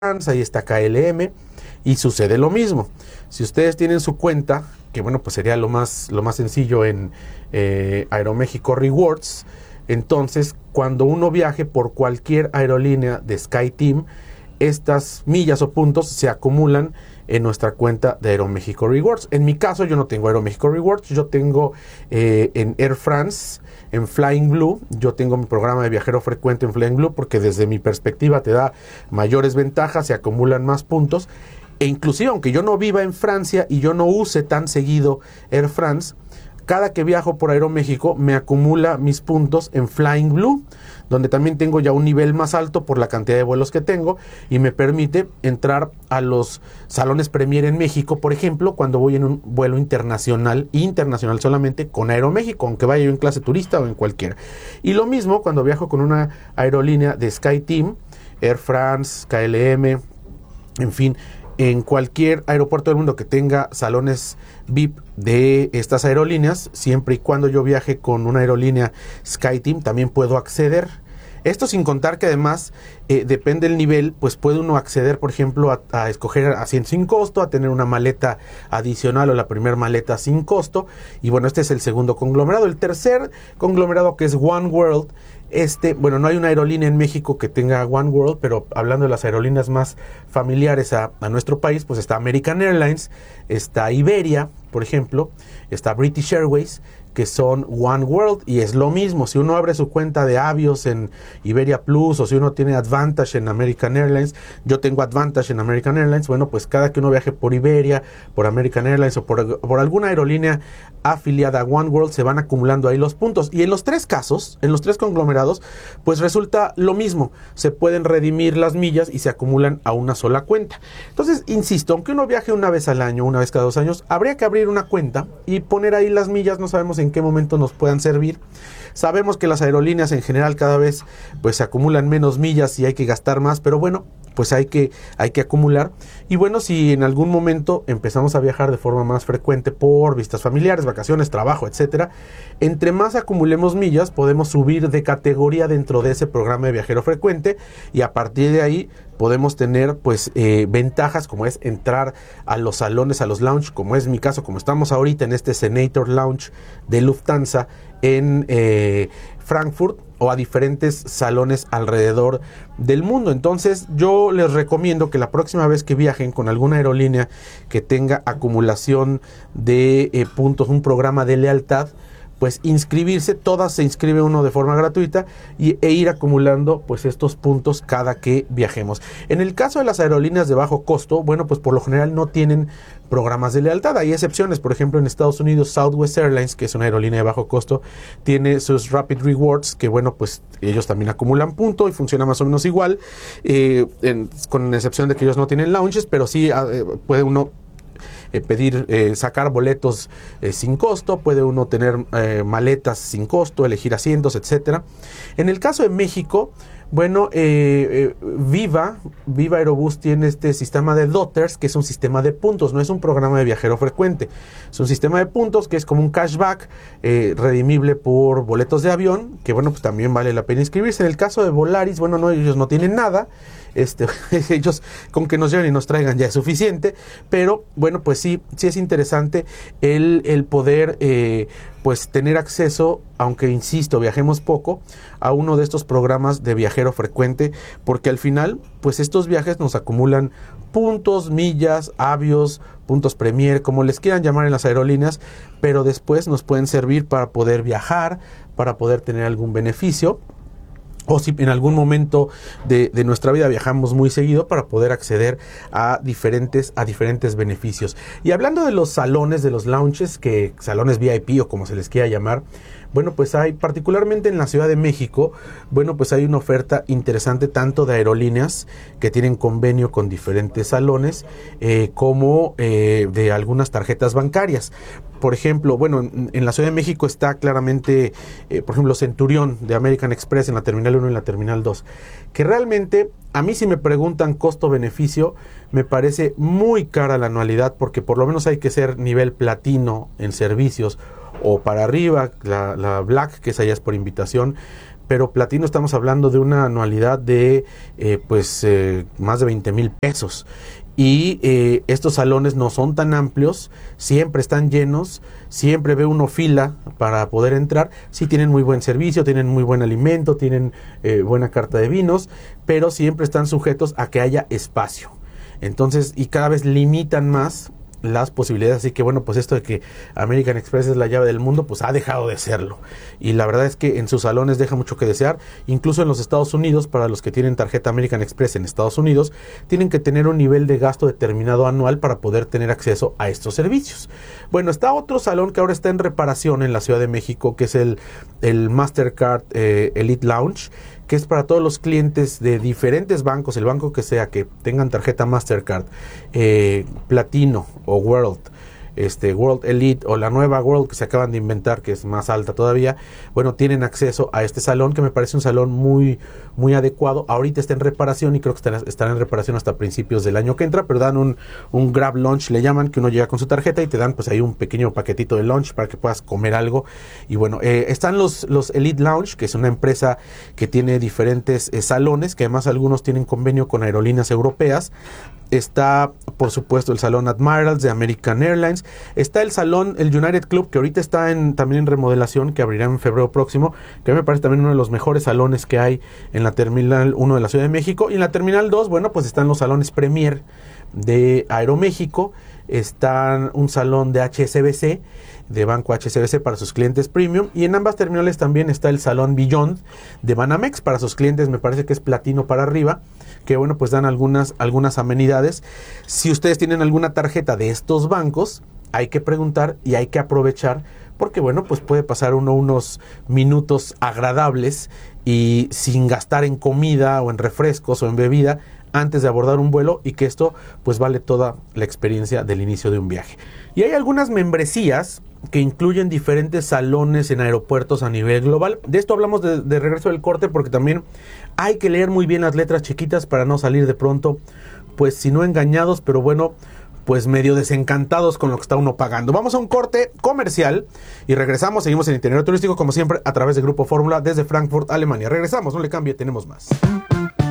France, ahí está KLM y sucede lo mismo. Si ustedes tienen su cuenta, que bueno, pues sería lo más sencillo en Aeroméxico Rewards, entonces cuando uno viaje por cualquier aerolínea de SkyTeam, estas millas o puntos se acumulan en nuestra cuenta de Aeroméxico Rewards. En mi caso, yo no tengo Aeroméxico Rewards, yo tengo en Air France, en Flying Blue, yo tengo mi programa de viajero frecuente en Flying Blue, porque desde mi perspectiva te da mayores ventajas, se acumulan más puntos, e inclusive aunque yo no viva en Francia y yo no use tan seguido Air France, cada que viajo por Aeroméxico me acumula mis puntos en Flying Blue, donde también tengo ya un nivel más alto por la cantidad de vuelos que tengo y me permite entrar a los salones Premier en México, por ejemplo, cuando voy en un vuelo internacional solamente con Aeroméxico, aunque vaya yo en clase turista o en cualquiera. Y lo mismo cuando viajo con una aerolínea de SkyTeam, Air France, KLM, en fin, en cualquier aeropuerto del mundo que tenga salones VIP de estas aerolíneas, siempre y cuando yo viaje con una aerolínea SkyTeam, también puedo acceder. Esto sin contar que además, depende del nivel, pues puede uno acceder, por ejemplo, a escoger asientos sin costo, a tener una maleta adicional o la primera maleta sin costo. Y bueno, este es el segundo conglomerado. El tercer conglomerado, que es One World, bueno, no hay una aerolínea en México que tenga One World, pero hablando de las aerolíneas más familiares a nuestro país, pues está American Airlines, está Iberia, por ejemplo, está British Airways, que son One World, y es lo mismo. Si uno abre su cuenta de Avios en Iberia Plus, o si uno tiene Advantage en American Airlines, yo tengo Advantage en American Airlines, bueno, pues cada que uno viaje por Iberia, por American Airlines o por alguna aerolínea afiliada a One World, se van acumulando ahí los puntos. Y en los tres casos, en los tres conglomerados, pues resulta lo mismo. Se pueden redimir las millas y se acumulan a una sola cuenta. Entonces, insisto, aunque uno viaje una vez al año, una vez cada 2 años, habría que abrir una cuenta y poner ahí las millas. No sabemos en qué momento nos puedan servir. Sabemos que las aerolíneas en general cada vez pues se acumulan menos millas y hay que gastar más, pero bueno, pues hay que acumular. Y bueno, si en algún momento empezamos a viajar de forma más frecuente por vistas familiares, vacaciones, trabajo, etcétera, entre más acumulemos millas, podemos subir de categoría dentro de ese programa de viajero frecuente, y a partir de ahí podemos tener pues ventajas, como es entrar a los salones, a los lounge, como es mi caso, como estamos ahorita en este Senator Lounge de Lufthansa en Frankfurt, o a diferentes salones alrededor del mundo. Entonces yo les recomiendo que la próxima vez que viajen con alguna aerolínea que tenga acumulación de puntos, un programa de lealtad, pues inscribirse. Todas se inscribe uno de forma gratuita e ir acumulando pues estos puntos cada que viajemos. En el caso de las aerolíneas de bajo costo, bueno, pues por lo general no tienen programas de lealtad. Hay excepciones, por ejemplo en Estados Unidos Southwest Airlines, que es una aerolínea de bajo costo, tiene sus Rapid Rewards, que bueno, pues ellos también acumulan punto y funciona más o menos igual, con excepción de que ellos no tienen lounges, pero sí puede uno pedir, sacar boletos sin costo, puede uno tener maletas sin costo, elegir asientos, etcétera. En el caso de México, bueno, Viva Aerobús tiene este sistema de Dotters, que es un sistema de puntos, no es un programa de viajero frecuente, es un sistema de puntos que es como un cashback redimible por boletos de avión, que bueno, pues también vale la pena inscribirse. En el caso de Volaris, bueno, no, ellos no tienen nada. Ellos con que nos lleven y nos traigan ya es suficiente, pero bueno, pues sí es interesante el poder pues tener acceso, aunque insisto, viajemos poco, a uno de estos programas de viajero frecuente, porque al final pues estos viajes nos acumulan puntos, millas, Avios, puntos Premier, como les quieran llamar en las aerolíneas, pero después nos pueden servir para poder viajar, para poder tener algún beneficio, o si en algún momento de nuestra vida viajamos muy seguido, para poder acceder a diferentes beneficios. Y hablando de los salones, de los lounges, que salones VIP o como se les quiera llamar, bueno, pues hay, particularmente en la Ciudad de México, bueno, pues hay una oferta interesante tanto de aerolíneas que tienen convenio con diferentes salones, como de algunas tarjetas bancarias. Por ejemplo, bueno, en la Ciudad de México está claramente, por ejemplo, Centurión de American Express en la Terminal 1 y en la Terminal 2, que realmente, a mí si me preguntan costo-beneficio, me parece muy cara la anualidad, porque por lo menos hay que ser nivel platino en servicios, o para arriba, la Black, que es allá es por invitación, pero platino estamos hablando de una anualidad de más de 20,000 pesos. Y estos salones no son tan amplios, siempre están llenos, siempre ve uno fila para poder entrar. Sí tienen muy buen servicio, tienen muy buen alimento, tienen buena carta de vinos, pero siempre están sujetos a que haya espacio. Entonces, y cada vez limitan más las posibilidades, así que bueno, pues esto de que American Express es la llave del mundo, pues ha dejado de serlo, y la verdad es que en sus salones deja mucho que desear. Incluso en los Estados Unidos, para los que tienen tarjeta American Express en Estados Unidos, tienen que tener un nivel de gasto determinado anual para poder tener acceso a estos servicios. Bueno, está otro salón que ahora está en reparación en la Ciudad de México, que es el Mastercard Elite Lounge, que es para todos los clientes de diferentes bancos, el banco que sea, que tengan tarjeta Mastercard, Platino o World, World Elite o la nueva World que se acaban de inventar, que es más alta todavía. Bueno, tienen acceso a este salón, que me parece un salón muy, muy adecuado. Ahorita está en reparación y creo que estará en reparación hasta principios del año que entra, pero dan un grab lunch, le llaman, que uno llega con su tarjeta y te dan pues ahí un pequeño paquetito de lunch para que puedas comer algo. Y bueno, están los Elite Lounge, que es una empresa que tiene diferentes salones, que además algunos tienen convenio con aerolíneas europeas. Está, por supuesto, el Salón Admirals de American Airlines. Está el Salón, el United Club, que ahorita está también en remodelación, que abrirá en febrero próximo, que me parece también uno de los mejores salones que hay en la Terminal 1 de la Ciudad de México. Y en la Terminal 2, bueno, pues están los salones Premier de Aeroméxico. Está un salón de HSBC, de Banco HSBC para sus clientes premium, y en ambas terminales también está el Salón Beyond de Banamex para sus clientes, me parece que es platino para arriba, que bueno, pues dan algunas amenidades. Si ustedes tienen alguna tarjeta de estos bancos, hay que preguntar y hay que aprovechar, porque bueno, pues puede pasar unos minutos agradables y sin gastar en comida o en refrescos o en bebida antes de abordar un vuelo, y que esto pues vale toda la experiencia del inicio de un viaje. Y hay algunas membresías que incluyen diferentes salones en aeropuertos a nivel global. De esto hablamos de regreso del corte, porque también hay que leer muy bien las letras chiquitas para no salir de pronto, pues si no engañados, pero bueno, pues medio desencantados con lo que está uno pagando. Vamos a un corte comercial y regresamos. Seguimos en Itinerario Turístico, como siempre, a través de Grupo Fórmula desde Frankfurt, Alemania. Regresamos, no le cambie, tenemos más.